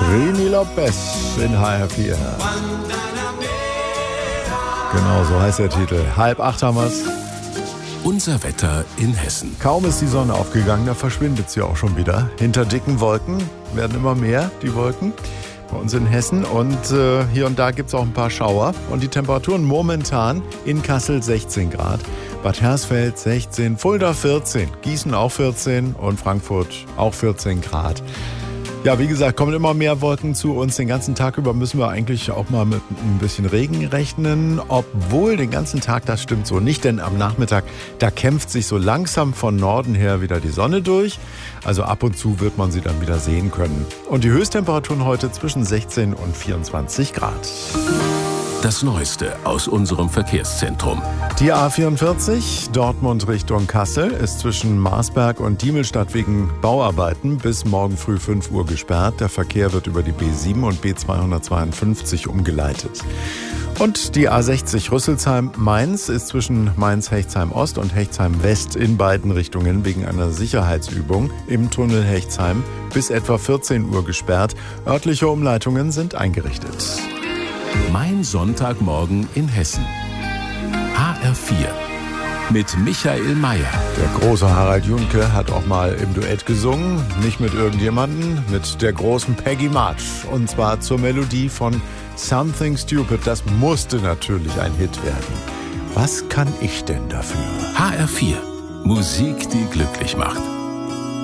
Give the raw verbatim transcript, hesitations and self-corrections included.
Rini Lopez in H R vier. Genau, so heißt der Titel. Halb acht haben wir's. Unser Wetter in Hessen. Kaum ist die Sonne aufgegangen, da verschwindet sie auch schon wieder. Hinter dicken Wolken werden immer mehr, die Wolken. Bei uns in Hessen und äh, hier und da gibt es auch ein paar Schauer. Und die Temperaturen momentan in Kassel sechzehn Grad, Bad Hersfeld sechzehn, Fulda vierzehn, Gießen auch vierzehn und Frankfurt auch vierzehn Grad. Ja, wie gesagt, kommen immer mehr Wolken zu uns. Den ganzen Tag über müssen wir eigentlich auch mal mit ein bisschen Regen rechnen. Obwohl den ganzen Tag, das stimmt so nicht, denn am Nachmittag, da kämpft sich so langsam von Norden her wieder die Sonne durch. Also ab und zu wird man sie dann wieder sehen können. Und die Höchsttemperaturen heute zwischen sechzehn und vierundzwanzig Grad. Das Neueste aus unserem Verkehrszentrum. Die A vierundvierzig, Dortmund Richtung Kassel, ist zwischen Marsberg und Diemelstadt wegen Bauarbeiten bis morgen früh fünf Uhr gesperrt. Der Verkehr wird über die B sieben und B zweihundertzweiundfünfzig umgeleitet. Und die A sechzig Rüsselsheim-Mainz ist zwischen Mainz-Hechtsheim-Ost und Hechtsheim-West in beiden Richtungen wegen einer Sicherheitsübung im Tunnel Hechtsheim bis etwa vierzehn Uhr gesperrt. Örtliche Umleitungen sind eingerichtet. Mein Sonntagmorgen in Hessen. H R vier mit Michael Mayer. Der große Harald Junke hat auch mal im Duett gesungen, nicht mit irgendjemandem, mit der großen Peggy March. Und zwar zur Melodie von Something Stupid. Das musste natürlich ein Hit werden. Was kann ich denn dafür? H R vier. Musik, die glücklich macht.